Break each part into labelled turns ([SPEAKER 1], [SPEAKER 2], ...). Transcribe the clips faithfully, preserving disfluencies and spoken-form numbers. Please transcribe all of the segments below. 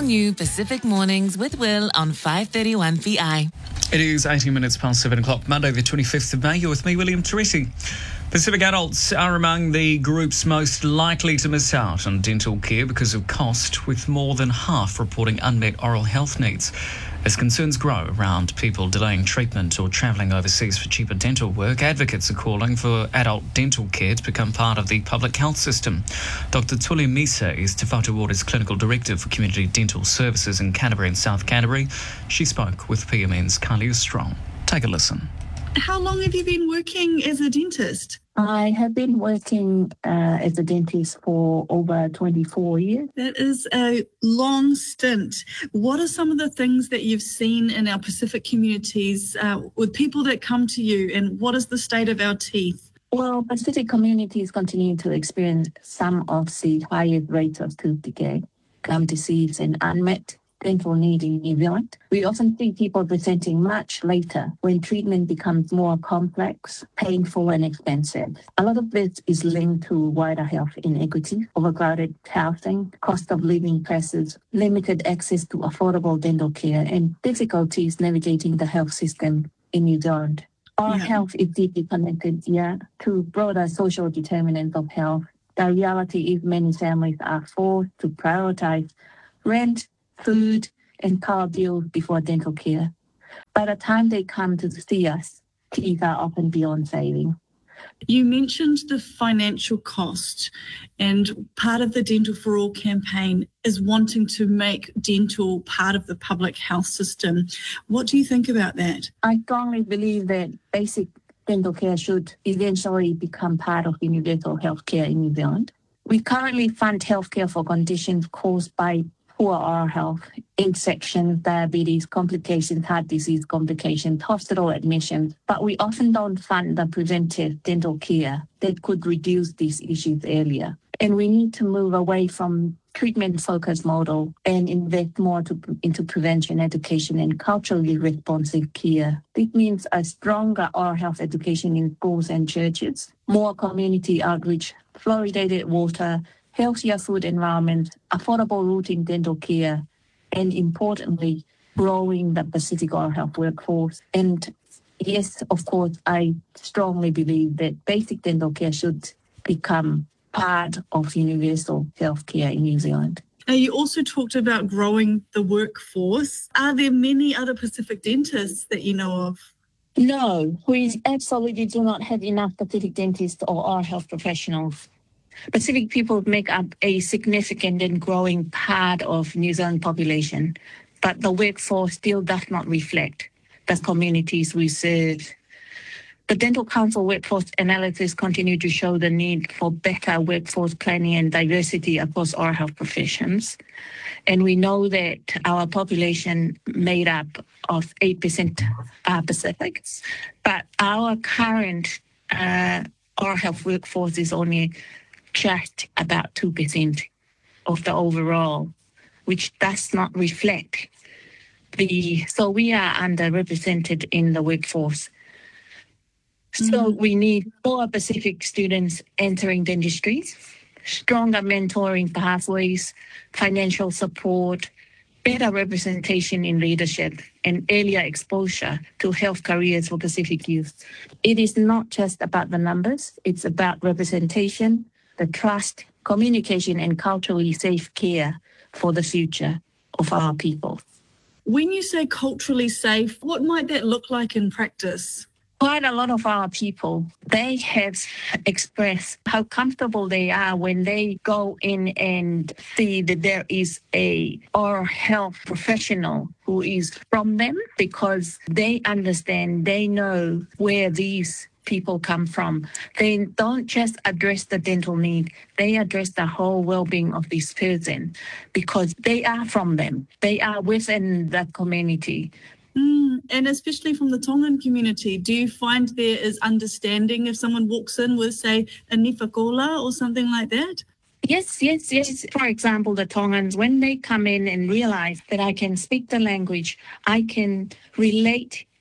[SPEAKER 1] new Pacific Mornings with Will on five thirty-one P I.
[SPEAKER 2] It is eighteen minutes past seven o'clock, Monday the twenty-fifth of May. You're with me, William Teresi. Pacific adults are among the groups most likely to miss out on dental care because of cost, with more than half reporting unmet oral health needs. As concerns grow around people delaying treatment or travelling overseas for cheaper dental work, advocates are calling for adult dental care to become part of the public health system. Doctor Tuli Misa is Te Whatu Water's Clinical Director for Community Dental Services in Canterbury and South Canterbury. She spoke with P M N's Kylie Strong. Take a listen.
[SPEAKER 3] How long have you been working as a dentist?
[SPEAKER 4] I have been working uh, as a dentist for over twenty-four years.
[SPEAKER 3] That is a long stint. What are some of the things that you've seen in our Pacific communities uh, with people that come to you, and what is the state of our teeth?
[SPEAKER 4] Well, Pacific communities continue to experience some of the highest rates of tooth decay, gum disease, and unmet dental need in New Zealand. We often see people presenting much later when treatment becomes more complex, painful, and expensive. A lot of this is linked to wider health inequities, overcrowded housing, cost of living pressures, limited access to affordable dental care, and difficulties navigating the health system in New Zealand. Our yeah. health is deeply connected yeah, to broader social determinants of health. The reality is many families are forced to prioritize rent, food, and car bills before dental care. By the time they come to see us, teeth are often beyond saving.
[SPEAKER 3] You mentioned the financial cost, and part of the Dental for All campaign is wanting to make dental part of the public health system. What do you think about that?
[SPEAKER 4] I strongly believe that basic dental care should eventually become part of universal health care in New Zealand. We currently fund healthcare for conditions caused by poor oral health, infections, diabetes, complications, heart disease complications, hospital admissions, but we often don't fund the preventive dental care that could reduce these issues earlier. And we need to move away from treatment-focused model and invest more to, into prevention, education, and culturally responsive care. This means a stronger oral health education in schools and churches, more community outreach, fluoridated water, healthier food environment, affordable routine dental care, and importantly, growing the Pacific oral health workforce. And yes, of course, I strongly believe that basic dental care should become part of universal health care in New Zealand.
[SPEAKER 3] Now, you also talked about growing the workforce. Are there many other Pacific dentists that you know of?
[SPEAKER 4] No, we absolutely do not have enough Pacific dentists or oral health professionals. Pacific people make up a significant and growing part of New Zealand population, but the workforce still does not reflect the communities we serve. The Dental Council workforce analysis continue to show the need for better workforce planning and diversity across oral health professions. And we know that our population made up of eight percent are Pacifics, but our current uh, oral health workforce is only just about two percent of the overall, which does not reflect the, so we are underrepresented in the workforce. So mm-hmm. we need more Pacific students entering dentistry, stronger mentoring pathways, financial support, better representation in leadership, and earlier exposure to health careers for Pacific youth. It is not just about the numbers, it's about representation, the trust, communication, and culturally safe care for the future of our people.
[SPEAKER 3] When you say culturally safe, what might that look like in practice?
[SPEAKER 4] Quite a lot of our people, they have expressed how comfortable they are when they go in and see that there is a oral health professional who is from them, because they understand, they know where these people come from. They don't just address the dental need, they address the whole well-being of this person because they are from them. They are within that community.
[SPEAKER 3] Mm, and especially from the Tongan community, do you find there is understanding if someone walks in with, say, a nifakola or something like that?
[SPEAKER 4] Yes, yes, yes. For example, the Tongans, when they come in and realize that I can speak the language, I can relate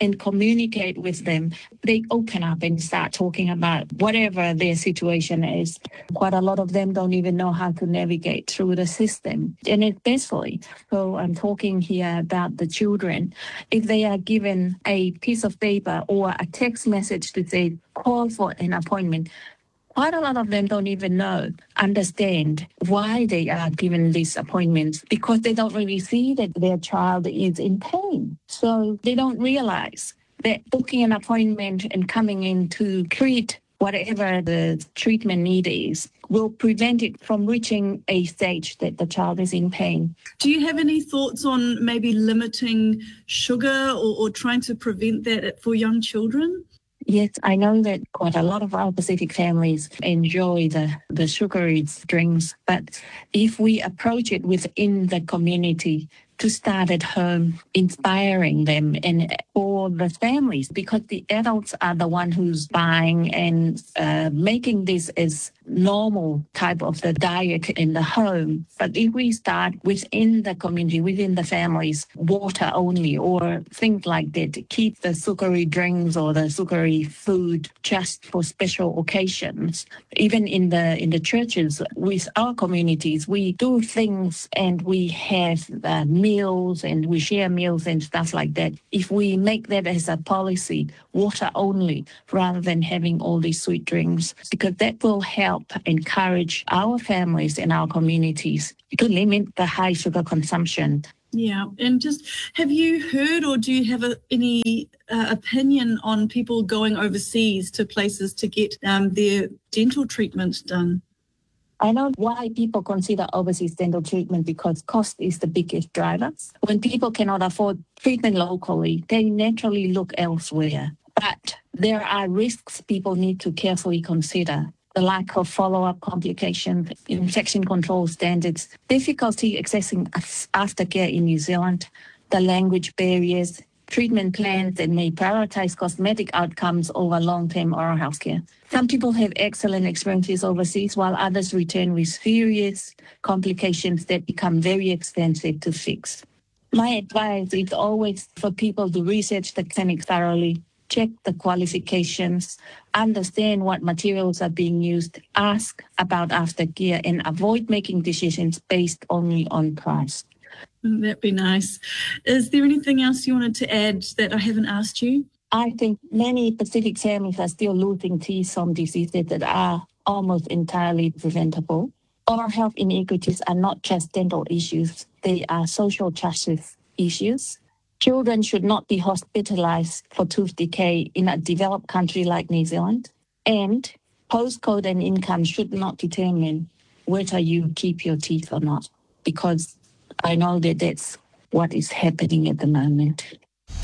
[SPEAKER 4] and communicate with them, they open up and start talking about whatever their situation is. Quite a lot of them don't even know how to navigate through the system, and especially, so I'm talking here about the children, if they are given a piece of paper or a text message to say, call for an appointment, quite a lot of them don't even know, understand why they are given these appointments, because they don't really see that their child is in pain. So they don't realize that booking an appointment and coming in to treat whatever the treatment need is will prevent it from reaching a stage that the child is in pain.
[SPEAKER 3] Do you have any thoughts on maybe limiting sugar or, or trying to prevent that for young children?
[SPEAKER 4] Yes, I know that quite a lot of our Pacific families enjoy the, the sugary drinks, but if we approach it within the community, to start at home, inspiring them and for the families, because the adults are the one who's buying and uh, making this as normal type of the diet in the home. But if we start within the community, within the families, water only or things like that, keep the sugary drinks or the sugary food just for special occasions. Even in the in the churches, with our communities, we do things and we have uh, meals and we share meals and stuff like that. If we make that as a policy, water only, rather than having all these sweet drinks, because that will help encourage our families and our communities to limit the high sugar consumption.
[SPEAKER 3] Yeah, and just have you heard or do you have a, any uh, opinion on people going overseas to places to get um, their dental treatment done?
[SPEAKER 4] I know why people consider overseas dental treatment, because cost is the biggest driver. When people cannot afford treatment locally, they naturally look elsewhere. But there are risks people need to carefully consider. The lack of follow-up complications, infection control standards, difficulty accessing aftercare in New Zealand, the language barriers, treatment plans that may prioritize cosmetic outcomes over long-term oral health care. Some people have excellent experiences overseas, while others return with serious complications that become very expensive to fix. My advice is always for people to research the clinic thoroughly, check the qualifications, understand what materials are being used, ask about aftercare, and avoid making decisions based only on price.
[SPEAKER 3] That'd be nice. Is there anything else you wanted to add that I haven't asked you?
[SPEAKER 4] I think many Pacific families are still losing teeth from diseases that are almost entirely preventable. Oral health inequities are not just dental issues, they are social justice issues. Children should not be hospitalized for tooth decay in a developed country like New Zealand. And postcode and income should not determine whether you keep your teeth or not, because I know that that's what is happening at the moment.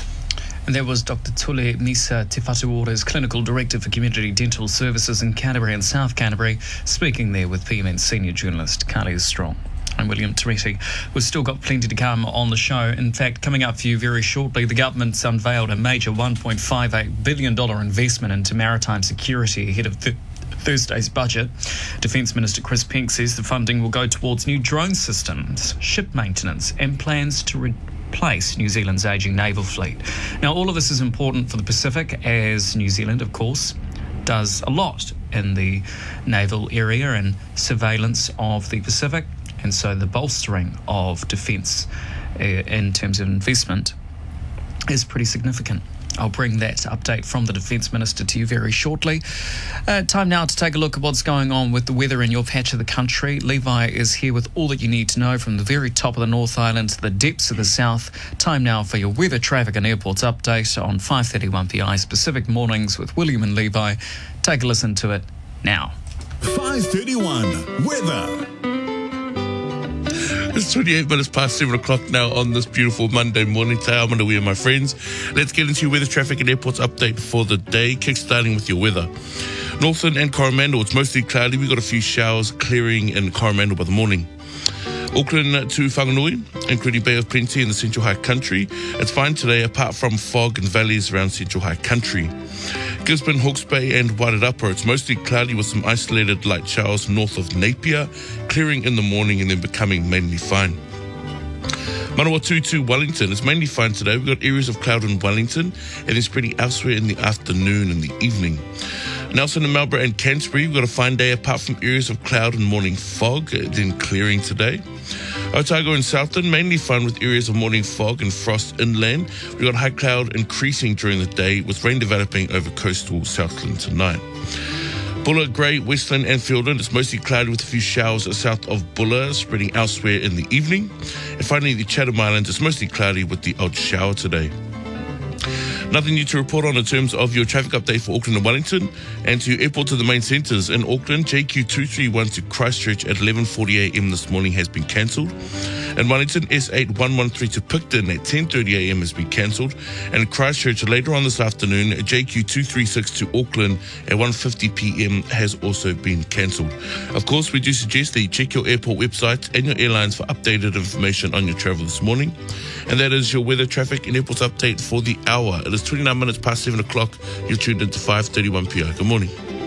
[SPEAKER 2] And that was Doctor Tule Misa Te Whatuora's Clinical Director for Community Dental Services in Canterbury and South Canterbury, speaking there with P M N senior journalist Carly Strong. I'm William Teresi. We've still got plenty to come on the show. In fact, coming up for you very shortly, the government's unveiled a major one point five eight billion dollars investment into maritime security ahead of th- Thursday's budget. Defence Minister Chris Pink says the funding will go towards new drone systems, ship maintenance and plans to replace New Zealand's ageing naval fleet. Now, all of this is important for the Pacific, as New Zealand, of course, does a lot in the naval area and surveillance of the Pacific. And so the bolstering of defence uh, in terms of investment is pretty significant. I'll bring that update from the Defence Minister to you very shortly. Uh, time now to take a look at what's going on with the weather in your patch of the country. Levi is here with all that you need to know from the very top of the North Island to the depths of the south. Time now for your weather, traffic and airports update on five thirty-one P I's Pacific Mornings with William and Levi. Take a listen to it now.
[SPEAKER 5] five thirty-one Weather.
[SPEAKER 6] It's twenty-eight minutes past seven o'clock now on this beautiful Monday morning. Te ao mana, my friends. Let's get into your weather, traffic and airports update for the day, kickstarting with your weather. Northern and Coromandel, it's mostly cloudy. We've got a few showers clearing in Coromandel by the morning. Auckland to Whanganui, including Bay of Plenty in the Central High Country. It's fine today, apart from fog and valleys around Central High Country. Gisborne, Hawke's Bay and Wairarapa, it's mostly cloudy with some isolated light showers north of Napier, clearing in the morning and then becoming mainly fine. Manawatu to Wellington. It's mainly fine today. We've got areas of cloud in Wellington and then spreading elsewhere in the afternoon and the evening. Nelson and Melbourne and Canterbury, we've got a fine day apart from areas of cloud and morning fog, then clearing today. Otago and Southland, mainly fun with areas of morning fog and frost inland. We've got high cloud increasing during the day with rain developing over coastal Southland tonight. Bulla, Grey, Westland and Fiordland, it's mostly cloudy with a few showers south of Bulla, spreading elsewhere in the evening. And finally, the Chatham Islands, it's mostly cloudy with the odd shower today. Nothing new to report on in terms of your traffic update for Auckland and Wellington. And to airport to the main centres in Auckland, J Q two three one to Christchurch at eleven forty a m this morning has been cancelled. In Wellington, S eight one one three to Picton at ten thirty a m has been cancelled. And in Christchurch later on this afternoon, J Q two three six to Auckland at one fifty p m has also been cancelled. Of course, we do suggest that you check your airport website and your airlines for updated information on your travel this morning. And that is your weather, traffic and airports update for the hour. It is twenty-nine minutes past seven o'clock. You're tuned into five thirty-one P R. Good morning.